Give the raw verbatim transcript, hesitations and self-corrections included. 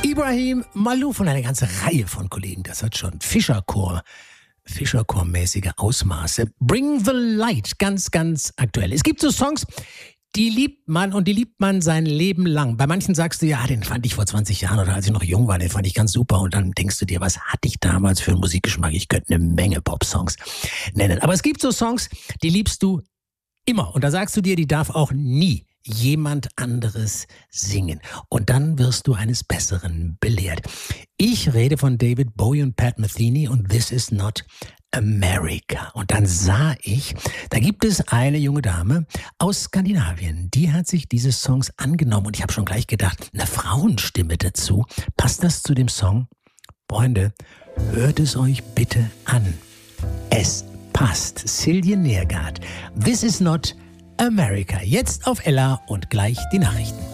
Ibrahim Malouf und eine ganze Reihe von Kollegen, das hat schon Fischerchor, Fischerchor-mäßige Ausmaße. Bring the Light, ganz, ganz aktuell. Es gibt so Songs, die liebt man und die liebt man sein Leben lang. Bei manchen sagst du, ja, den fand ich vor zwanzig Jahren oder als ich noch jung war, den fand ich ganz super. Und dann denkst du dir, was hatte ich damals für einen Musikgeschmack? Ich könnte eine Menge Pop-Songs nennen. Aber es gibt so Songs, die liebst du immer. Und da sagst du dir, die darf auch nie jemand anderes singen. Und dann wirst du eines Besseren belehrt. Ich rede von David Bowie und Pat Metheny und This Is Not America. Und dann sah ich, da gibt es eine junge Dame aus Skandinavien, die hat sich dieses Songs angenommen. Und ich habe schon gleich gedacht, eine Frauenstimme dazu. Passt das zu dem Song? Freunde, hört es euch bitte an. Es passt. Silje Nergard. This Is Not America. Jetzt auf Ella und gleich die Nachrichten.